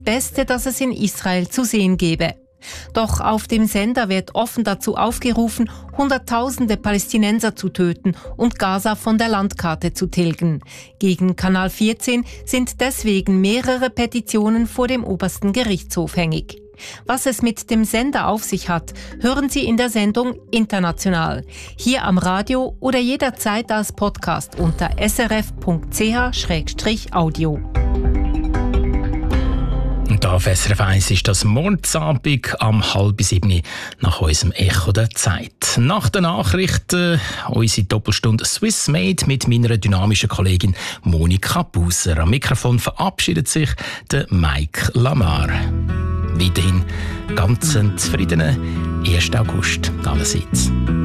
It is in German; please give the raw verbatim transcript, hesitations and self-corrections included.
Beste, das es in Israel zu sehen gebe. Doch auf dem Sender wird offen dazu aufgerufen, Hunderttausende Palästinenser zu töten und Gaza von der Landkarte zu tilgen. Gegen Kanal vierzehn sind deswegen mehrere Petitionen vor dem obersten Gerichtshof hängig. Was es mit dem Sender auf sich hat, hören Sie in der Sendung International. Hier am Radio oder jederzeit als Podcast unter s r f punkt c h slash audio. Und auf S R F eins ist das Mordsabend am halb sieben nach unserem Echo der Zeit. Nach der Nachrichten unsere Doppelstunde Swiss Made mit meiner dynamischen Kollegin Monika Buser. Am Mikrofon verabschiedet sich der Mike Lamar. Weiterhin ganz zufriedenen ersten August allerseits.